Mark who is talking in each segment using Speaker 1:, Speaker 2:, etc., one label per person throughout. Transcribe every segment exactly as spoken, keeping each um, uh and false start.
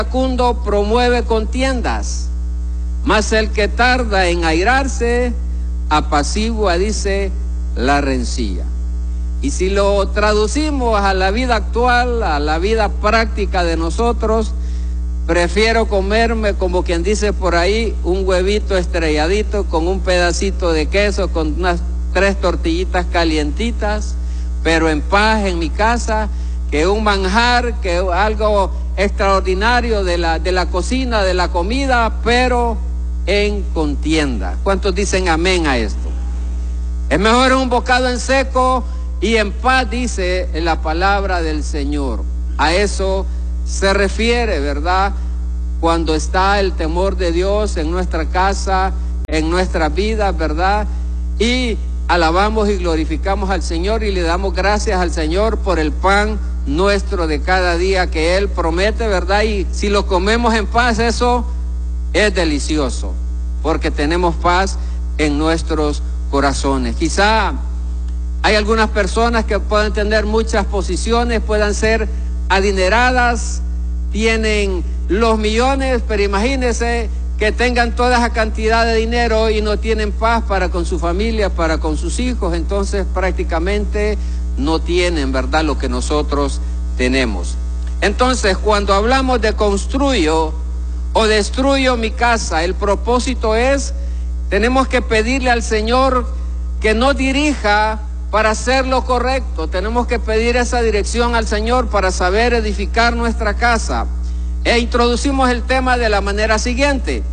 Speaker 1: iracundo promueve contiendas, mas el que tarda en airarse apacigua, dice, la rencilla. Y si lo traducimos a la vida actual, a la vida práctica de nosotros, prefiero comerme, como quien dice por ahí, un huevito estrelladito con un pedacito de queso, con unas tres tortillitas calientitas, pero en paz en mi casa, que un manjar, que algo extraordinario de la, de la cocina, de la comida, pero en contienda. ¿Cuántos dicen amén a esto? Es mejor un bocado en seco y en paz, dice la palabra del Señor. A eso se refiere, ¿verdad? Cuando está el temor de Dios en nuestra casa, en nuestras vidas, ¿verdad? Y alabamos y glorificamos al Señor y le damos gracias al Señor por el pan nuestro de cada día que Él promete, ¿verdad? Y si lo comemos en paz, eso es delicioso, porque tenemos paz en nuestros corazones. Quizá hay algunas personas que pueden tener muchas posiciones, puedan ser adineradas, tienen los millones, pero imagínense que tengan toda esa cantidad de dinero y no tienen paz para con su familia, para con sus hijos, entonces prácticamente no tienen, ¿verdad?, lo que nosotros tenemos. Entonces, cuando hablamos de construyo o destruyo mi casa, el propósito es, tenemos que pedirle al Señor que nos dirija para hacer lo correcto. Tenemos que pedir esa dirección al Señor para saber edificar nuestra casa. E introducimos el tema de la manera siguiente: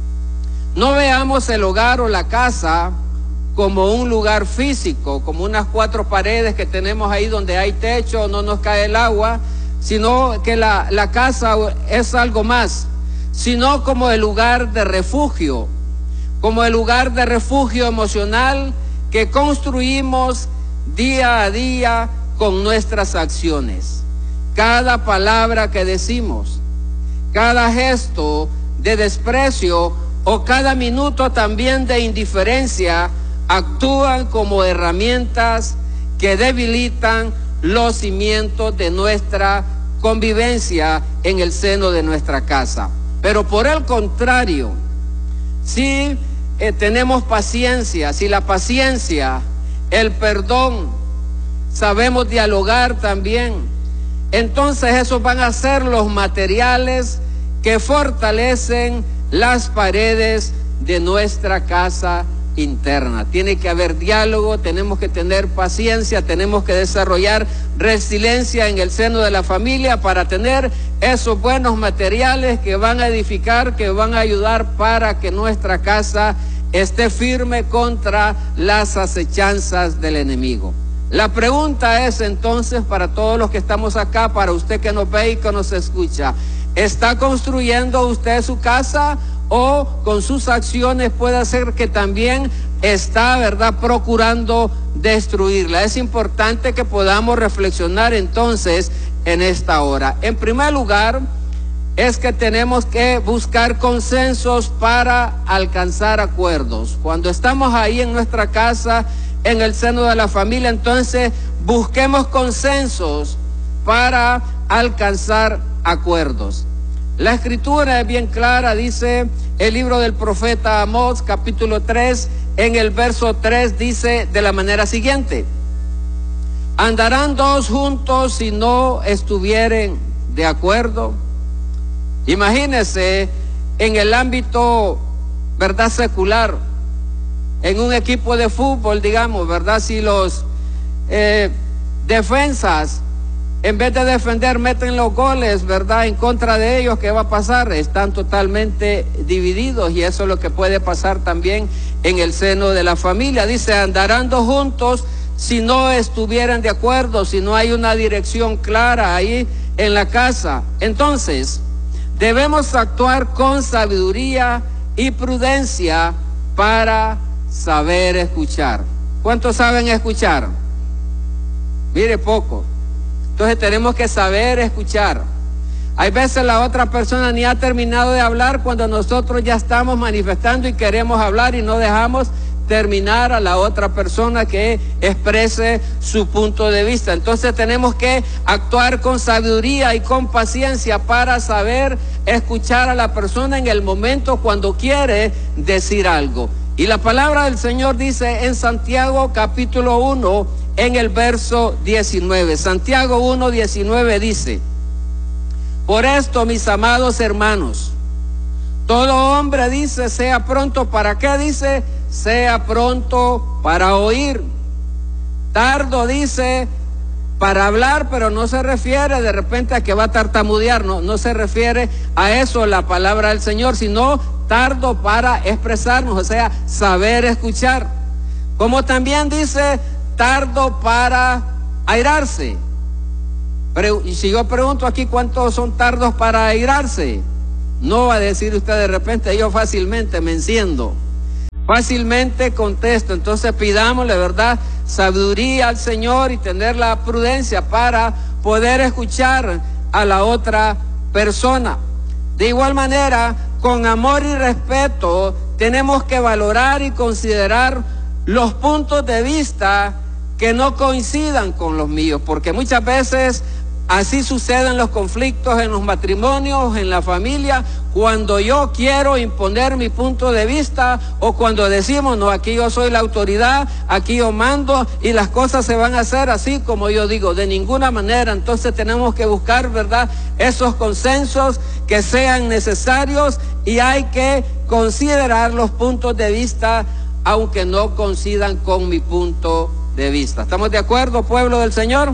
Speaker 1: no veamos el hogar o la casa como un lugar físico, como unas cuatro paredes que tenemos ahí donde hay techo, no nos cae el agua, sino que la, la casa es algo más, sino como el lugar de refugio, como el lugar de refugio emocional que construimos día a día con nuestras acciones. Cada palabra que decimos, cada gesto de desprecio o cada minuto también de indiferencia actúan como herramientas que debilitan los cimientos de nuestra convivencia en el seno de nuestra casa. Pero por el contrario, si eh, tenemos paciencia, si la paciencia, el perdón, sabemos dialogar también, entonces esos van a ser los materiales que fortalecen las paredes de nuestra casa interna. Tiene que haber diálogo, tenemos que tener paciencia, tenemos que desarrollar resiliencia en el seno de la familia para tener esos buenos materiales que van a edificar, que van a ayudar para que nuestra casa esté firme contra las acechanzas del enemigo. La pregunta es entonces para todos los que estamos acá, para usted que nos ve y que nos escucha: ¿está construyendo usted su casa o con sus acciones puede ser que también está, ¿verdad?, procurando destruirla? Es importante que podamos reflexionar entonces en esta hora. En primer lugar, es que tenemos que buscar consensos para alcanzar acuerdos. Cuando estamos ahí en nuestra casa, en el seno de la familia, entonces busquemos consensos para alcanzar acuerdos. La escritura es bien clara, dice el libro del profeta Amós, capítulo tres, en el verso tres, dice de la manera siguiente: ¿andarán dos juntos si no estuvieren de acuerdo? Imagínense en el ámbito, ¿verdad?, secular, en un equipo de fútbol, digamos, ¿verdad?, si los eh, defensas, en vez de defender, meten los goles, ¿verdad?, en contra de ellos, ¿qué va a pasar? Están totalmente divididos, y eso es lo que puede pasar también en el seno de la familia. Dice, andarán dos juntos si no estuvieran de acuerdo, si no hay una dirección clara ahí en la casa. Entonces, debemos actuar con sabiduría y prudencia para saber escuchar. ¿Cuántos saben escuchar? Mire, poco. Entonces tenemos que saber escuchar. Hay veces la otra persona ni ha terminado de hablar cuando nosotros ya estamos manifestando y queremos hablar y no dejamos terminar a la otra persona que exprese su punto de vista. Entonces tenemos que actuar con sabiduría y con paciencia para saber escuchar a la persona en el momento cuando quiere decir algo. Y la palabra del Señor dice en Santiago capítulo uno, en el verso diecinueve. Santiago uno, diecinueve dice: por esto, mis amados hermanos, todo hombre, dice, sea pronto, ¿para qué? Dice, sea pronto para oír, tardo, dice, para hablar, pero no se refiere de repente a que va a tartamudear, no, no se refiere a eso la palabra del Señor, sino tardo para expresarnos, o sea, saber escuchar. Como también dice, tardo para airarse. Pero, y si yo pregunto aquí cuántos son tardos para airarse, no va a decir usted de repente, yo fácilmente me enciendo, fácilmente contesto. Entonces pidámosle, ¿verdad?, sabiduría al Señor y tener la prudencia para poder escuchar a la otra persona. De igual manera, con amor y respeto, tenemos que valorar y considerar los puntos de vista que no coincidan con los míos, porque muchas veces así suceden los conflictos en los matrimonios, en la familia, cuando yo quiero imponer mi punto de vista o cuando decimos, no, aquí yo soy la autoridad, aquí yo mando y las cosas se van a hacer así como yo digo, de ninguna manera. Entonces tenemos que buscar, ¿verdad?, esos consensos que sean necesarios y hay que considerar los puntos de vista aunque no coincidan con mi punto de vista. ¿Estamos de acuerdo, pueblo del Señor?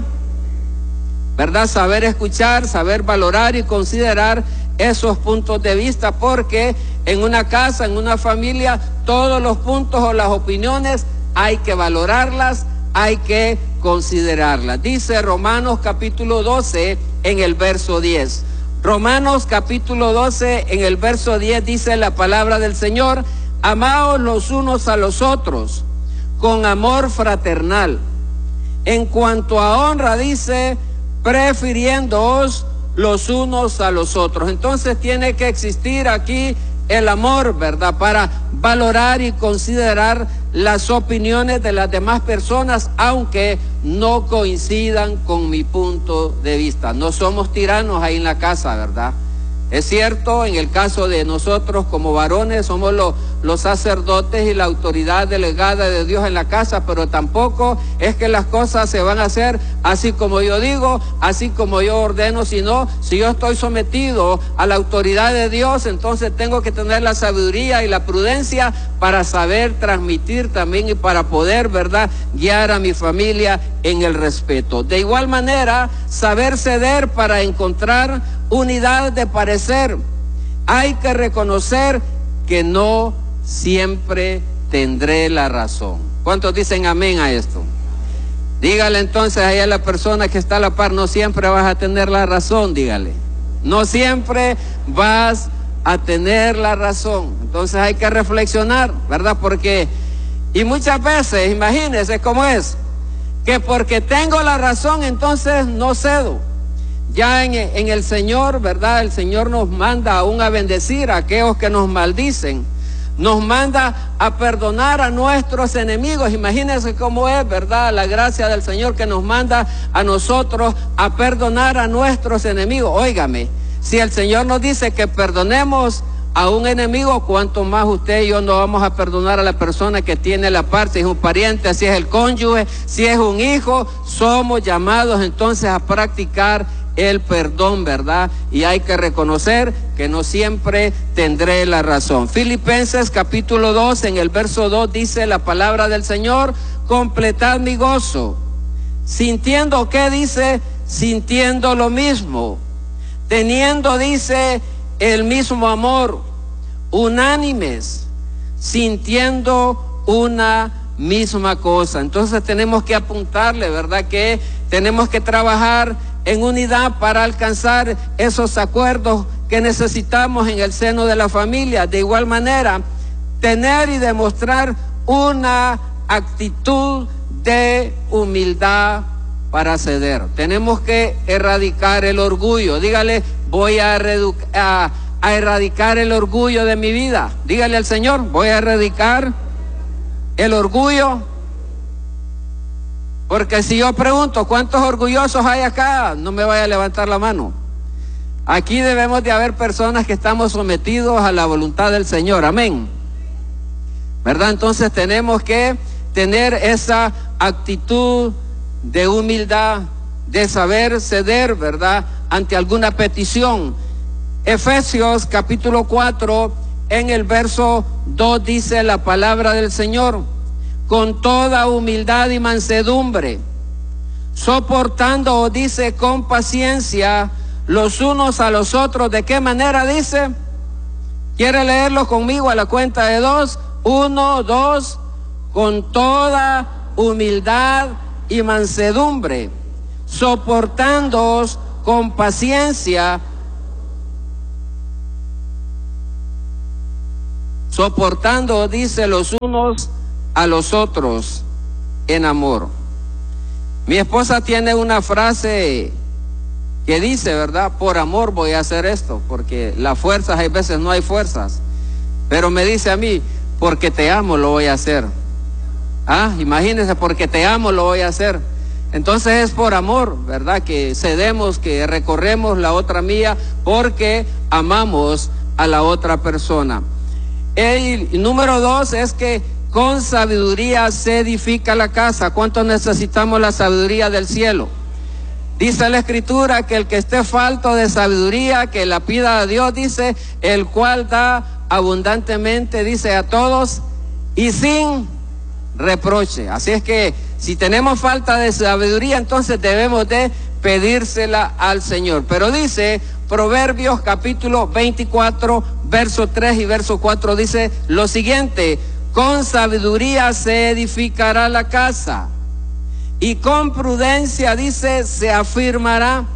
Speaker 1: ¿Verdad? Saber escuchar, saber valorar y considerar esos puntos de vista, porque en una casa, en una familia, todos los puntos o las opiniones hay que valorarlas, hay que considerarlas. Dice Romanos capítulo doce en el verso diez. Romanos capítulo doce en el verso diez dice la palabra del Señor: amaos los unos a los otros con amor fraternal. En cuanto a honra, dice, prefiriéndoos los unos a los otros. Entonces tiene que existir aquí el amor, ¿verdad?, para valorar y considerar las opiniones de las demás personas, aunque no coincidan con mi punto de vista. No somos tiranos ahí en la casa, ¿verdad? Es cierto, en el caso de nosotros como varones somos los, los sacerdotes y la autoridad delegada de Dios en la casa, pero tampoco es que las cosas se van a hacer así como yo digo, así como yo ordeno, sino si yo estoy sometido a la autoridad de Dios, entonces tengo que tener la sabiduría y la prudencia para saber transmitir también y para poder, ¿verdad?, guiar a mi familia en el respeto. De igual manera, saber ceder para encontrar unidad de parecer. Hay que reconocer que no siempre tendré la razón. ¿Cuántos dicen amén a esto? Dígale entonces ahí a la persona que está a la par, no siempre vas a tener la razón, dígale. No siempre vas a tener la razón. Entonces hay que reflexionar, ¿verdad? Porque, y muchas veces, imagínense cómo es, que porque tengo la razón, entonces no cedo. Ya en, en el Señor, ¿verdad? El Señor nos manda aún a bendecir a aquellos que nos maldicen. Nos manda a perdonar a nuestros enemigos. Imagínense cómo es, ¿verdad?, la gracia del Señor que nos manda a nosotros a perdonar a nuestros enemigos. Óigame, si el Señor nos dice que perdonemos a un enemigo, ¿cuánto más usted y yo no vamos a perdonar a la persona que tiene la parte? Si es un pariente, si es el cónyuge, si es un hijo, somos llamados entonces a practicar el perdón, ¿verdad? Y hay que reconocer que no siempre tendré la razón. Filipenses capítulo dos, en el verso dos dice la palabra del Señor: completad mi gozo, sintiendo, ¿qué dice? Sintiendo lo mismo, teniendo, dice, el mismo amor, unánimes, sintiendo una misma cosa. Entonces tenemos que apuntarle, ¿verdad?, que tenemos que trabajar en unidad para alcanzar esos acuerdos que necesitamos en el seno de la familia. De igual manera, tener y demostrar una actitud de humildad para ceder. Tenemos que erradicar el orgullo. Dígale, voy a, a, a erradicar el orgullo de mi vida. Dígale al Señor, voy a erradicar El orgullo. Porque si yo pregunto, ¿cuántos orgullosos hay acá? No me vaya a levantar la mano. Aquí debemos de haber personas que estamos sometidos a la voluntad del Señor. Amén. ¿Verdad? Entonces tenemos que tener esa actitud de humildad, de saber ceder, ¿verdad?, ante alguna petición. Efesios capítulo cuatro, en el verso dos dice la palabra del Señor: con toda humildad y mansedumbre, soportando, dice, con paciencia los unos a los otros. ¿De qué manera dice? ¿Quiere leerlo conmigo a la cuenta de dos? Uno, dos. Con toda humildad y mansedumbre, soportándoos con paciencia, soportando, dice, los unos a los otros en amor. Mi esposa tiene una frase que dice, ¿verdad? Por amor voy a hacer esto, porque las fuerzas, hay veces no hay fuerzas, pero me dice a mí, porque te amo lo voy a hacer. Ah, imagínense, porque te amo lo voy a hacer. Entonces es por amor, ¿verdad?, que cedemos, que recorremos la otra milla, porque amamos a la otra persona. El número dos es que con sabiduría se edifica la casa. ¿Cuánto necesitamos la sabiduría del cielo? Dice la Escritura que el que esté falto de sabiduría, que la pida a Dios, dice, el cual da abundantemente, dice, a todos y sin reproche. Así es que si tenemos falta de sabiduría, entonces debemos de pedírsela al Señor. Pero dice Proverbios capítulo veinticuatro, verso tres y verso cuatro, dice lo siguiente: con sabiduría se edificará la casa, y con prudencia, dice, se afirmará,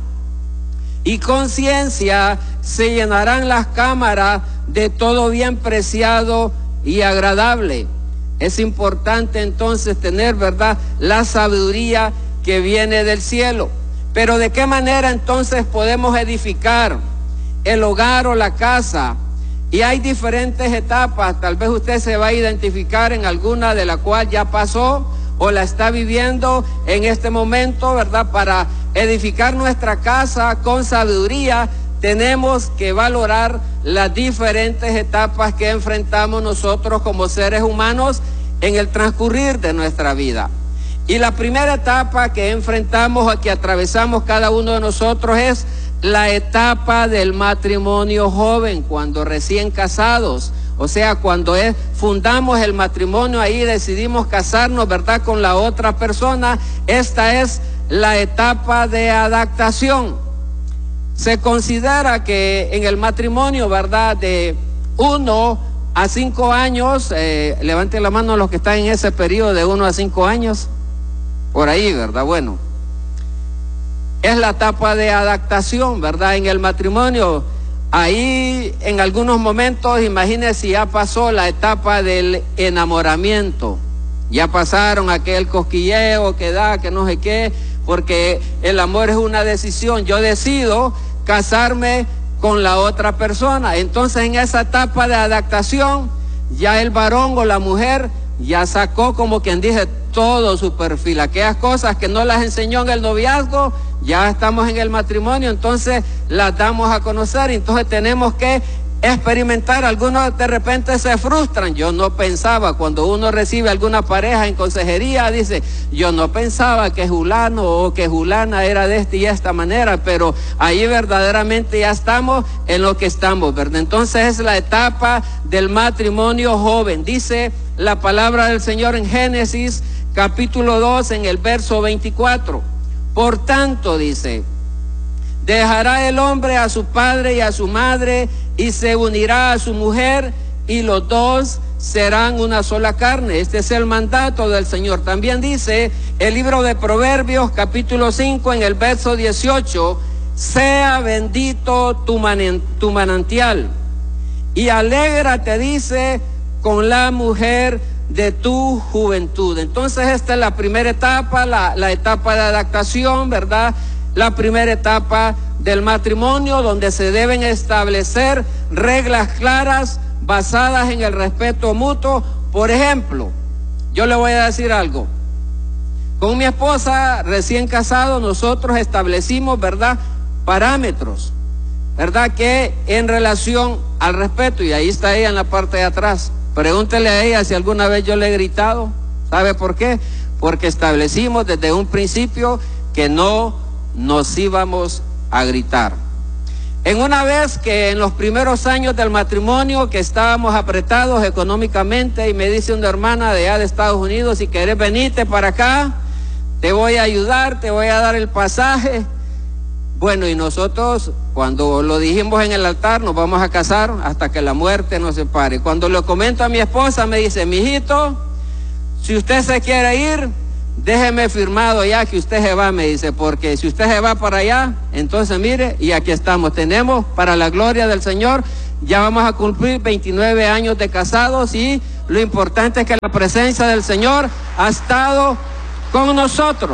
Speaker 1: y con ciencia se llenarán las cámaras de todo bien preciado y agradable. Es importante entonces tener, ¿verdad?, la sabiduría que viene del cielo. Pero ¿de qué manera entonces podemos edificar el hogar o la casa? Y hay diferentes etapas. Tal vez usted se va a identificar en alguna de la cual ya pasó o la está viviendo en este momento, ¿verdad? Para edificar nuestra casa con sabiduría, tenemos que valorar las diferentes etapas que enfrentamos nosotros como seres humanos en el transcurrir de nuestra vida. Y la primera etapa que enfrentamos o que atravesamos cada uno de nosotros es la etapa del matrimonio joven, cuando recién casados, o sea, cuando es, fundamos el matrimonio, ahí decidimos casarnos, ¿verdad?, con la otra persona. Esta es la etapa de adaptación. Se considera que en el matrimonio, ¿verdad?, de uno a cinco años, eh, levanten la mano los que están en ese periodo de uno a cinco años, por ahí, ¿verdad? Bueno, es la etapa de adaptación, ¿verdad?, en el matrimonio. Ahí en algunos momentos, imagínense, ya pasó la etapa del enamoramiento, ya pasaron aquel cosquilleo que da, que no sé qué, porque el amor es una decisión. Yo decido casarme con la otra persona. Entonces en esa etapa de adaptación, ya el varón o la mujer ya sacó, como quien dice, todo su perfil. Aquellas cosas que no las enseñó en el noviazgo, ya estamos en el matrimonio, entonces las damos a conocer. Entonces tenemos que experimentar. Algunos de repente se frustran. Yo no pensaba, cuando uno recibe alguna pareja en consejería, dice, yo no pensaba que fulano o que fulana era de esta y esta manera, pero ahí verdaderamente ya estamos en lo que estamos, ¿verdad? Entonces es la etapa del matrimonio joven. Dice la palabra del Señor en Génesis capítulo dos, en el verso veinticuatro. Por tanto, dice, dejará el hombre a su padre y a su madre y se unirá a su mujer, y los dos serán una sola carne. Este es el mandato del Señor. También dice el libro de Proverbios capítulo cinco, en el verso dieciocho, sea bendito tu, manen, tu manantial, y alégrate, dice, con la mujer de tu juventud. Entonces esta es la primera etapa, la, la etapa de adaptación, ¿verdad? La primera etapa del matrimonio, donde se deben establecer reglas claras basadas en el respeto mutuo. Por ejemplo, Yo le voy a decir algo. Con mi esposa recién casado, nosotros establecimos, ¿verdad?, parámetros, ¿verdad?, que en relación al respeto, y ahí está ella en la parte de atrás. Pregúntele a ella si alguna vez yo le he gritado. ¿Sabe por qué? Porque establecimos desde un principio que no nos íbamos a gritar. En una vez que en los primeros años del matrimonio, que estábamos apretados económicamente, y me dice una hermana de allá de Estados Unidos: si querés venirte para acá, te voy a ayudar, te voy a dar el pasaje. Bueno, y nosotros cuando lo dijimos en el altar, nos vamos a casar hasta que la muerte nos separe. Cuando lo comento a mi esposa, me dice: mijito, si usted se quiere ir, déjeme firmado ya que usted se va, me dice, porque si usted se va para allá, entonces mire, y aquí estamos, tenemos, para la gloria del Señor, ya vamos a cumplir veintinueve años de casados, y lo importante es que la presencia del Señor ha estado con nosotros,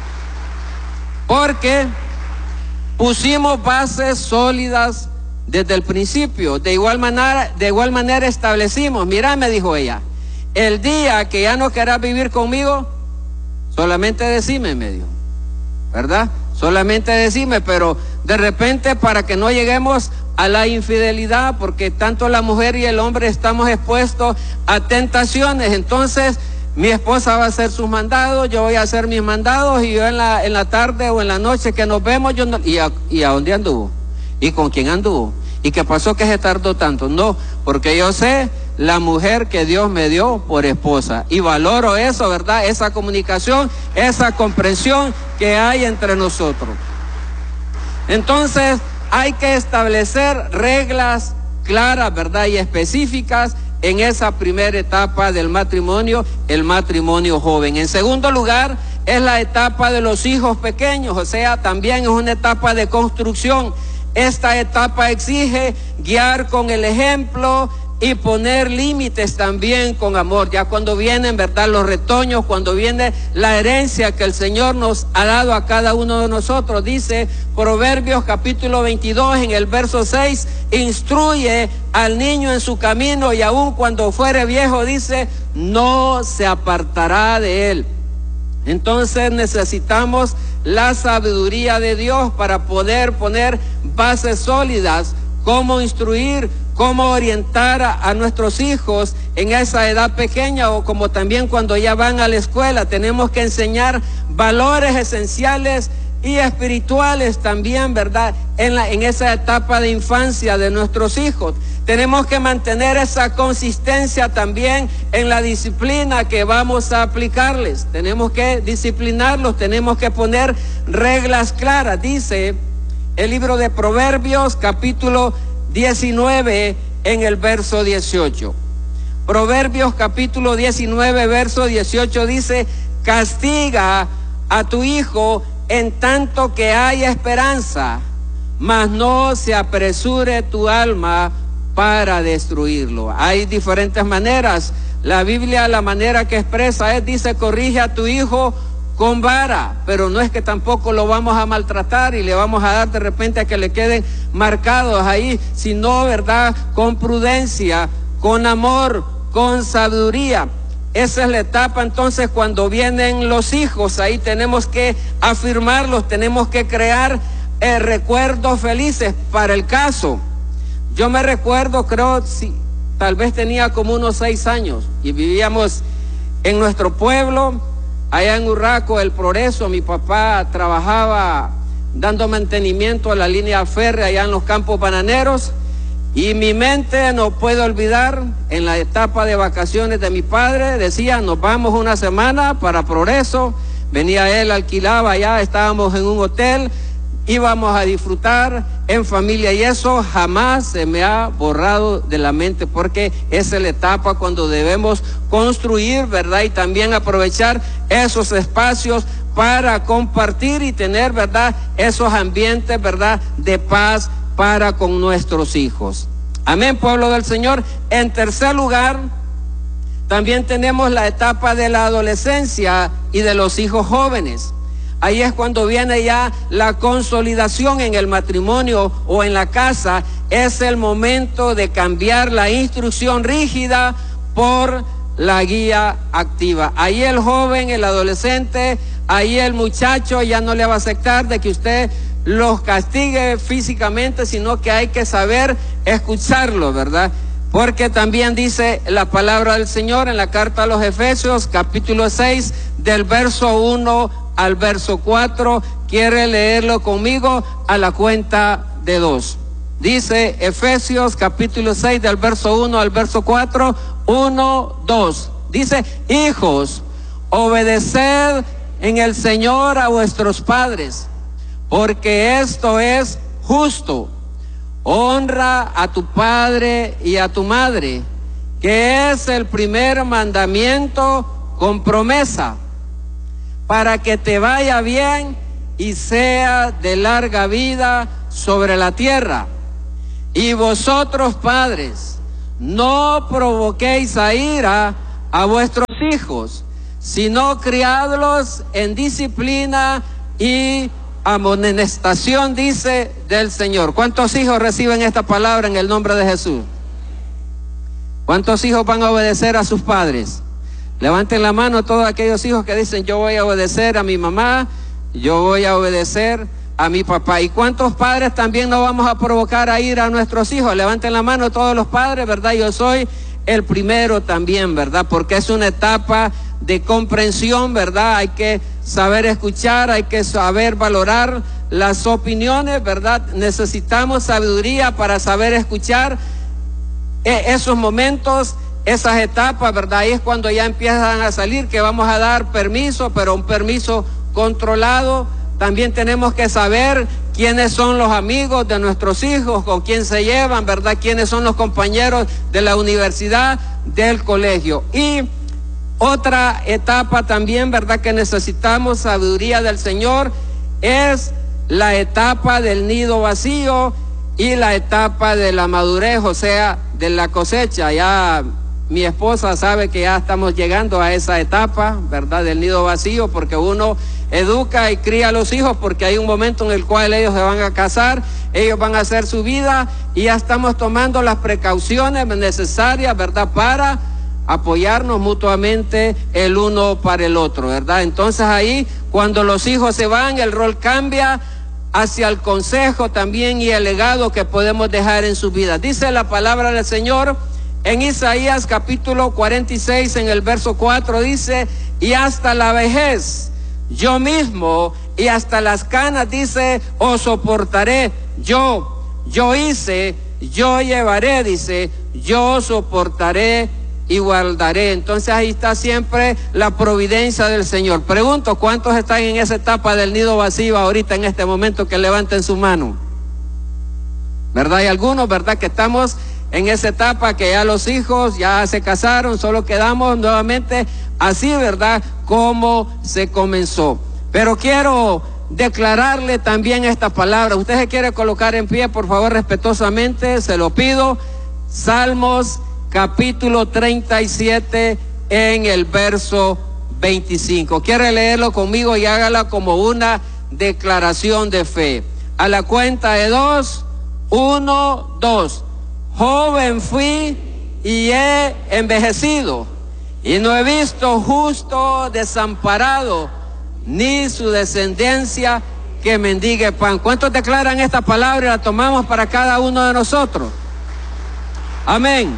Speaker 1: porque pusimos bases sólidas desde el principio. De igual manera, de igual manera establecimos: mira, me dijo ella, el día que ya no querás vivir conmigo, solamente decime, me dijo, ¿verdad? Solamente decime, pero de repente, para que no lleguemos a la infidelidad, porque tanto la mujer y el hombre estamos expuestos a tentaciones, entonces mi esposa va a hacer sus mandados, yo voy a hacer mis mandados, y yo en la, en la tarde o en la noche que nos vemos, yo no, ¿y a, y a dónde anduvo? ¿Y con quién anduvo? ¿Y qué pasó que se tardó tanto? No, porque yo sé la mujer que Dios me dio por esposa, y valoro eso, ¿verdad? Esa comunicación, esa comprensión que hay entre nosotros. Entonces hay que establecer reglas claras, ¿verdad?, y específicas en esa primera etapa del matrimonio, el matrimonio joven. En segundo lugar, es la etapa de los hijos pequeños, o sea, también es una etapa de construcción. Esta etapa exige guiar con el ejemplo y poner límites también con amor. Ya cuando vienen, ¿verdad?, los retoños, cuando viene la herencia que el Señor nos ha dado a cada uno de nosotros, dice Proverbios capítulo veintidós en el verso seis, instruye al niño en su camino, y aun cuando fuere viejo, dice, no se apartará de él. Entonces necesitamos la sabiduría de Dios para poder poner bases sólidas, cómo instruir, cómo orientar a, a nuestros hijos en esa edad pequeña, o como también cuando ya van a la escuela. Tenemos que enseñar valores esenciales y espirituales también, ¿verdad?, en, la, en esa etapa de infancia de nuestros hijos. Tenemos que mantener esa consistencia también en la disciplina que vamos a aplicarles. Tenemos que disciplinarlos, tenemos que poner reglas claras. Dice el libro de Proverbios capítulo diecinueve en el verso dieciocho. Proverbios capítulo diecinueve verso dieciocho dice: castiga a tu hijo en tanto que haya esperanza, mas no se apresure tu alma para destruirlo. Hay diferentes maneras. La Biblia, la manera que expresa es, dice, corrige a tu hijo con vara, pero no es que tampoco lo vamos a maltratar y le vamos a dar de repente a que le queden marcados ahí, sino, ¿verdad?, con prudencia, con amor, con sabiduría. Esa es la etapa entonces cuando vienen los hijos. Ahí tenemos que afirmarlos, tenemos que crear eh, recuerdos felices. Para el caso, yo me recuerdo, creo, si, tal vez tenía como unos seis años y vivíamos en nuestro pueblo, allá en Urraco, El Progreso. Mi papá trabajaba dando mantenimiento a la línea férrea allá en los campos bananeros, y mi mente no puede olvidar, en la etapa de vacaciones de mi padre, decía, nos vamos una semana para Progreso. Venía él, alquilaba allá, estábamos en un hotel, íbamos a disfrutar en familia, y eso jamás se me ha borrado de la mente, porque esa es la etapa cuando debemos construir, ¿verdad?, y también aprovechar esos espacios para compartir y tener, ¿verdad?, esos ambientes, ¿verdad?, de paz para con nuestros hijos. Amén, pueblo del Señor. En tercer lugar, también tenemos la etapa de la adolescencia y de los hijos jóvenes. Ahí es cuando viene ya la consolidación en el matrimonio o en la casa. Es el momento de cambiar la instrucción rígida por la guía activa. Ahí el joven, el adolescente, ahí el muchacho ya no le va a aceptar de que usted los castigue físicamente, sino que hay que saber escucharlo, ¿verdad? Porque también dice la palabra del Señor en la carta a los Efesios, capítulo seis, del verso uno al verso cuatro. ¿Quiere leerlo conmigo? A la cuenta de dos. Dice Efesios capítulo seis, del verso uno al verso cuatro. uno, dos. Dice: hijos, obedeced en el Señor a vuestros padres, porque esto es justo. Honra a tu padre y a tu madre, que es el primer mandamiento con promesa, para que te vaya bien y sea de larga vida sobre la tierra. Y vosotros, padres, no provoquéis a ira a vuestros hijos, sino criadlos en disciplina y amonestación, dice, del Señor. ¿Cuántos hijos reciben esta palabra en el nombre de Jesús? ¿Cuántos hijos van a obedecer a sus padres? Levanten la mano todos aquellos hijos que dicen: yo voy a obedecer a mi mamá, yo voy a obedecer a mi papá. ¿Y cuántos padres también no vamos a provocar a ira a nuestros hijos? Levanten la mano todos los padres, ¿verdad? Yo soy el primero también, ¿verdad? Porque es una etapa de comprensión, ¿verdad? Hay que saber escuchar, hay que saber valorar las opiniones, ¿verdad? Necesitamos sabiduría para saber escuchar esos momentos, esas etapas, ¿verdad? Ahí es cuando ya empiezan a salir que vamos a dar permiso, pero un permiso controlado. También tenemos que saber quiénes son los amigos de nuestros hijos, con quién se llevan, ¿verdad? Quiénes son los compañeros de la universidad, del colegio. Y otra etapa también, ¿verdad?, que necesitamos sabiduría del Señor, es la etapa del nido vacío y la etapa de la madurez, o sea, de la cosecha. Ya mi esposa sabe que ya estamos llegando a esa etapa, ¿verdad?, del nido vacío, porque uno educa y cría a los hijos porque hay un momento en el cual ellos se van a casar, ellos van a hacer su vida y ya estamos tomando las precauciones necesarias, ¿verdad?, para apoyarnos mutuamente el uno para el otro, ¿verdad? Entonces ahí, cuando los hijos se van, el rol cambia hacia el consejo también y el legado que podemos dejar en su vida. Dice la palabra del Señor en Isaías capítulo cuarenta y seis, en el verso cuatro, dice: y hasta la vejez yo mismo, y hasta las canas, dice, os soportaré. Yo, yo hice, yo llevaré, dice, yo soportaré y guardaré. Entonces ahí está siempre la providencia del Señor. Pregunto, ¿cuántos están en esa etapa del nido vacío ahorita en este momento? Que levanten su mano, ¿verdad? Hay algunos, ¿verdad?, que estamos en esa etapa que ya los hijos ya se casaron, solo quedamos nuevamente así, ¿verdad?, como se comenzó. Pero quiero declararle también esta palabra. Usted se quiere colocar en pie, por favor, respetuosamente, se lo pido. Salmos capítulo treinta y siete, en el verso veinticinco. ¿Quiere leerlo conmigo? Y hágala como una declaración de fe. A la cuenta de dos, uno, dos. Joven fui y he envejecido, y no he visto justo desamparado, ni su descendencia que mendigue pan. ¿Cuántos declaran esta palabra y la tomamos para cada uno de nosotros? Amén.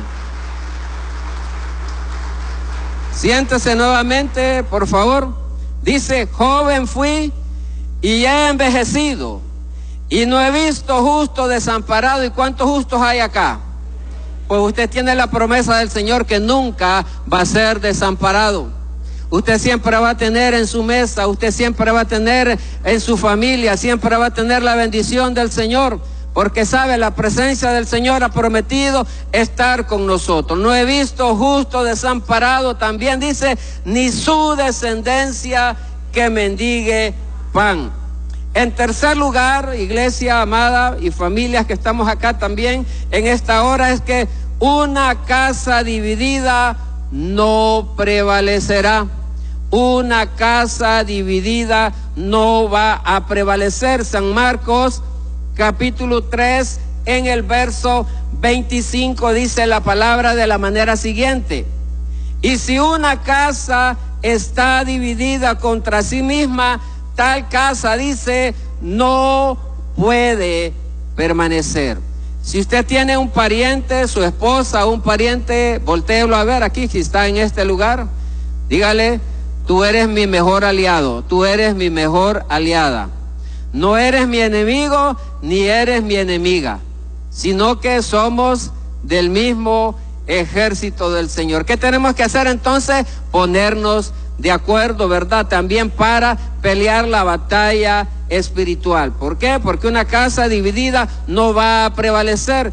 Speaker 1: Siéntese nuevamente, por favor. Dice: joven fui y he envejecido, y no he visto justo desamparado. ¿Y cuántos justos hay acá? Pues usted tiene la promesa del Señor que nunca va a ser desamparado. Usted siempre va a tener en su mesa, usted siempre va a tener en su familia, siempre va a tener la bendición del Señor, porque sabe, la presencia del Señor ha prometido estar con nosotros. No he visto justo desamparado, también dice, ni su descendencia que mendigue pan. En tercer lugar, iglesia amada y familias que estamos acá también en esta hora, es que una casa dividida no prevalecerá. Una casa dividida no va a prevalecer. San Marcos capítulo tres, en el verso veinticinco, dice la palabra de la manera siguiente: Y si una casa está dividida contra sí misma, tal casa, dice, no puede permanecer. Si usted tiene un pariente, su esposa, un pariente, voltéelo a ver aquí, si está en este lugar, dígale, tú eres mi mejor aliado, tú eres mi mejor aliada. No eres mi enemigo, ni eres mi enemiga, sino que somos del mismo ejército del Señor. ¿Qué tenemos que hacer entonces? Ponernos de acuerdo, ¿verdad? También para pelear la batalla espiritual. ¿Por qué? Porque una casa dividida no va a prevalecer.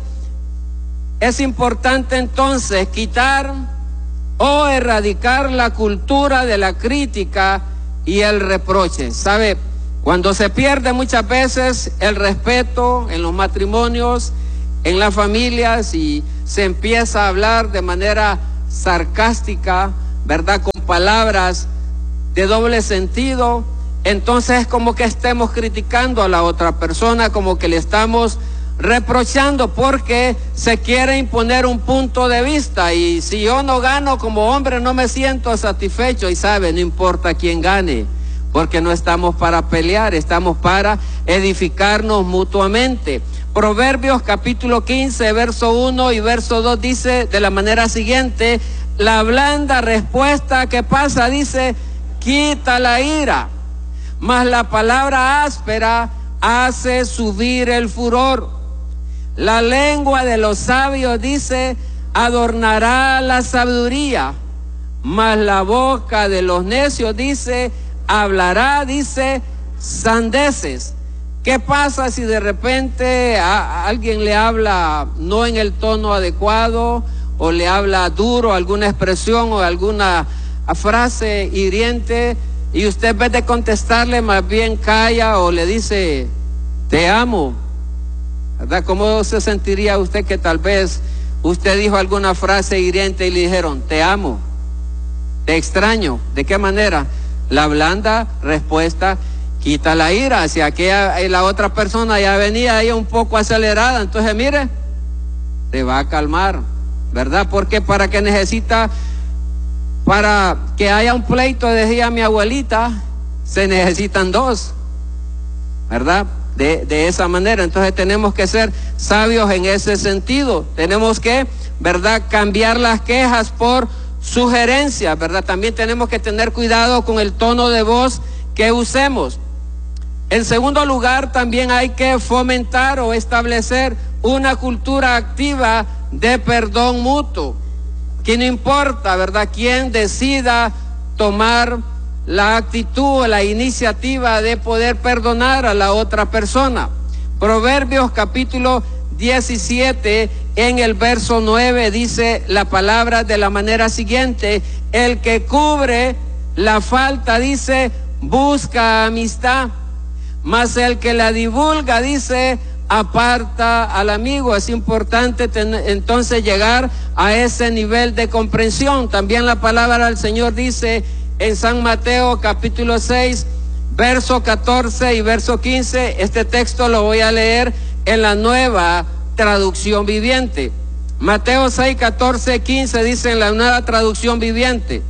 Speaker 1: Es importante entonces quitar o erradicar la cultura de la crítica y el reproche. ¿Sabe? Cuando se pierde muchas veces el respeto en los matrimonios, en las familias, y se empieza a hablar de manera sarcástica, ¿verdad? Con palabras de doble sentido, entonces es como que estemos criticando a la otra persona, como que le estamos reprochando porque se quiere imponer un punto de vista, y si yo no gano como hombre no me siento satisfecho. Y sabe, no importa quién gane, porque no estamos para pelear, estamos para edificarnos mutuamente. Proverbios capítulo quince, verso uno y verso dos dice de la manera siguiente: la blanda respuesta, ¿qué pasa? Dice, quita la ira, mas la palabra áspera hace subir el furor. La lengua de los sabios, dice, adornará la sabiduría, mas la boca de los necios, dice, hablará, dice, sandeces. ¿Qué pasa si de repente a, a alguien le habla no en el tono adecuado, o le habla duro, alguna expresión o alguna frase hiriente, y usted en vez de contestarle más bien calla o le dice te amo, ¿verdad? ¿Cómo se sentiría usted que tal vez usted dijo alguna frase hiriente y le dijeron te amo, te extraño? ¿De qué manera? La blanda respuesta quita la ira. Si aquella, la otra persona ya venía ahí un poco acelerada, entonces mire, se va a calmar, ¿verdad? Porque para que necesita, para que haya un pleito, decía mi abuelita, se necesitan dos, ¿verdad? De, de esa manera. Entonces tenemos que ser sabios en ese sentido. Tenemos que, ¿verdad?, cambiar las quejas por sugerencias, ¿verdad? También tenemos que tener cuidado con el tono de voz que usemos. En segundo lugar, también hay que fomentar o establecer una cultura activa de perdón mutuo, que no importa, ¿verdad?, quién decida tomar la actitud o la iniciativa de poder perdonar a la otra persona. Proverbios capítulo diecisiete, en el verso nueve, dice la palabra de la manera siguiente: el que cubre la falta, dice, busca amistad, mas el que la divulga, dice, aparta al amigo. Es importante ten, entonces llegar a ese nivel de comprensión. También la palabra del Señor dice en San Mateo capítulo seis, verso catorce y verso quince, este texto lo voy a leer en la Nueva Traducción Viviente. Mateo seis, catorce, quince dice en la Nueva Traducción Viviente: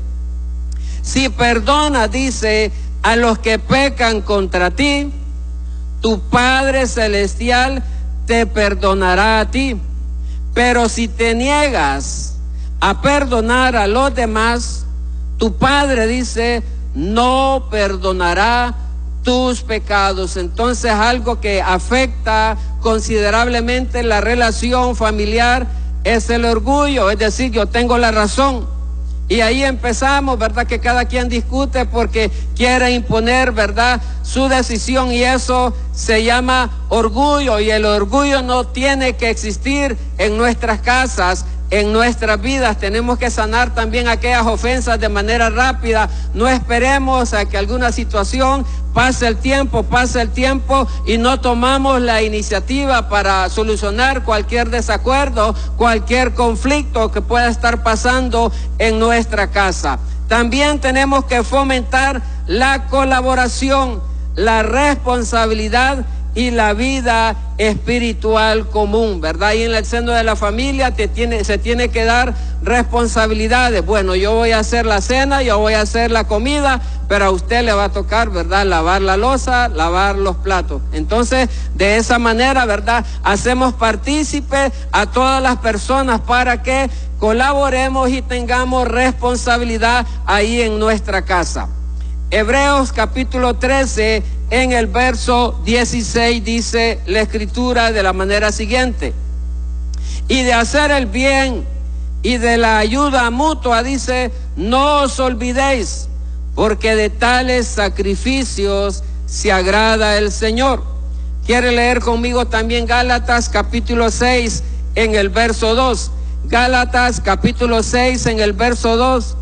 Speaker 1: si perdonas, dice, a los que pecan contra ti, tu Padre Celestial te perdonará a ti. Pero si te niegas a perdonar a los demás, tu Padre, dice, no perdonará tus pecados. Entonces, algo que afecta considerablemente la relación familiar es el orgullo, es decir, yo tengo la razón. Y ahí empezamos, ¿verdad?, que cada quien discute porque quiere imponer, ¿verdad?, su decisión, y eso se llama orgullo. Y el orgullo no tiene que existir en nuestras casas, en nuestras vidas. Tenemos que sanar también aquellas ofensas de manera rápida. No esperemos a que alguna situación pase el tiempo, pase el tiempo y no tomamos la iniciativa para solucionar cualquier desacuerdo, cualquier conflicto que pueda estar pasando en nuestra casa. También tenemos que fomentar la colaboración, la responsabilidad y la vida espiritual común, ¿verdad? Y en el seno de la familia te tiene, se tiene que dar responsabilidades. Bueno, yo voy a hacer la cena, yo voy a hacer la comida, pero a usted le va a tocar, ¿verdad? Lavar la loza, lavar los platos. Entonces, de esa manera, ¿verdad? Hacemos partícipes a todas las personas para que colaboremos y tengamos responsabilidad ahí en nuestra casa. Hebreos capítulo trece, en el verso dieciséis, dice la escritura de la manera siguiente: y de hacer el bien y de la ayuda mutua, dice, no os olvidéis, porque de tales sacrificios se agrada el Señor. ¿Quiere leer conmigo también Gálatas capítulo seis, en el verso dos? Gálatas capítulo seis, en el verso dos.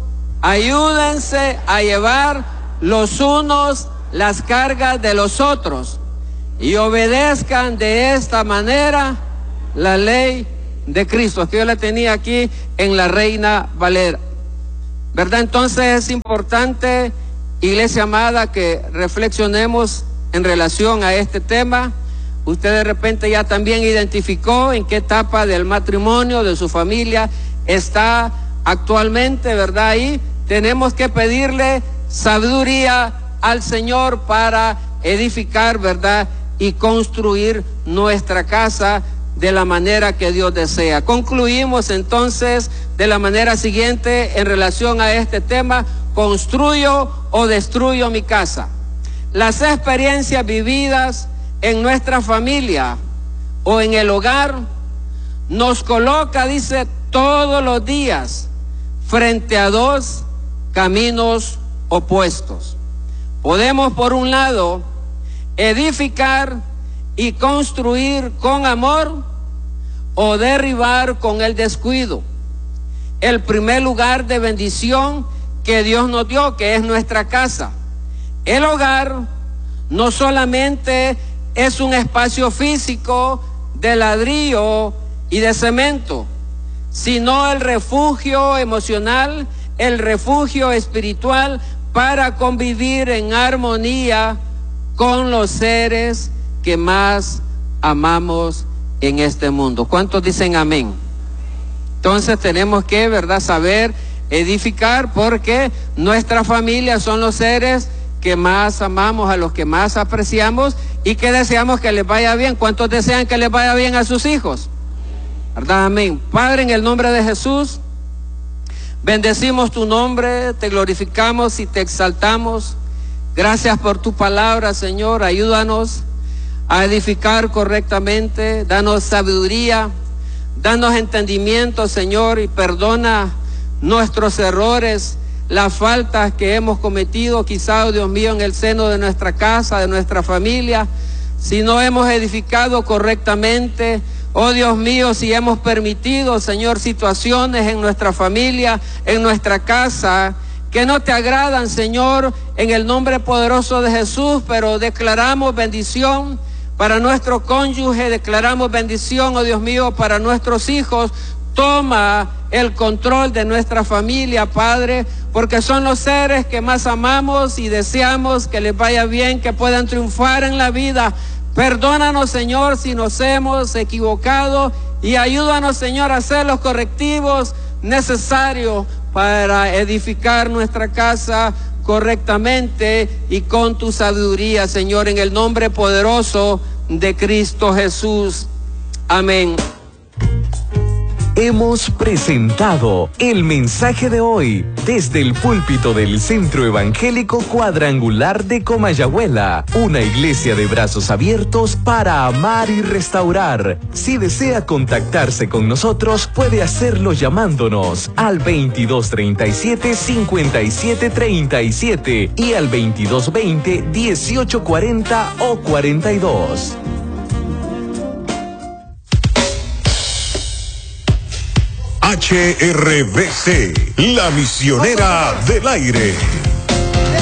Speaker 1: Ayúdense a llevar los unos las cargas de los otros y obedezcan de esta manera la ley de Cristo, que yo la tenía aquí en la Reina Valera, ¿verdad? Entonces es importante, iglesia amada, que reflexionemos en relación a este tema. Usted de repente ya también identificó en qué etapa del matrimonio, de su familia está actualmente, ¿verdad? Ahí tenemos que pedirle sabiduría al Señor para edificar, ¿verdad? Y construir nuestra casa de la manera que Dios desea. Concluimos entonces de la manera siguiente en relación a este tema: ¿construyo o destruyo mi casa? Las experiencias vividas en nuestra familia o en el hogar nos coloca, dice, todos los días frente a dos caminos opuestos. Podemos, por un lado, edificar y construir con amor, o derribar con el descuido el primer lugar de bendición que Dios nos dio, que es nuestra casa. El hogar no solamente es un espacio físico de ladrillo y de cemento, sino el refugio emocional, el refugio espiritual para convivir en armonía con los seres que más amamos en este mundo. ¿Cuántos dicen amén? Entonces tenemos que, ¿verdad?, saber edificar, porque nuestra familia son los seres que más amamos, a los que más apreciamos y que deseamos que les vaya bien. ¿Cuántos desean que les vaya bien a sus hijos? ¿Verdad? Amén. Padre, en el nombre de Jesús, bendecimos tu nombre, te glorificamos y te exaltamos. Gracias por tu palabra, Señor. Ayúdanos a edificar correctamente, danos sabiduría, danos entendimiento, Señor, y perdona nuestros errores, las faltas que hemos cometido, quizá, oh Dios mío, en el seno de nuestra casa, de nuestra familia. Si no hemos edificado correctamente, oh Dios mío, si hemos permitido, Señor, situaciones en nuestra familia, en nuestra casa, que no te agradan, Señor, en el nombre poderoso de Jesús, pero declaramos bendición para nuestro cónyuge, declaramos bendición, oh Dios mío, para nuestros hijos. Toma el control de nuestra familia, Padre, porque son los seres que más amamos y deseamos que les vaya bien, que puedan triunfar en la vida. Perdónanos, Señor, si nos hemos equivocado, y ayúdanos, Señor, a hacer los correctivos necesarios para edificar nuestra casa correctamente y con tu sabiduría, Señor, en el nombre poderoso de Cristo Jesús. Amén.
Speaker 2: Hemos presentado el mensaje de hoy desde el púlpito del Centro Evangélico Cuadrangular de Comayagüela, una iglesia de brazos abiertos para amar y restaurar. Si desea contactarse con nosotros, puede hacerlo llamándonos al veintidós treinta y siete, cincuenta y siete treinta y siete y al veintidós veinte, dieciocho cuarenta o cuarenta y dos.
Speaker 3: H R V C, la misionera del aire.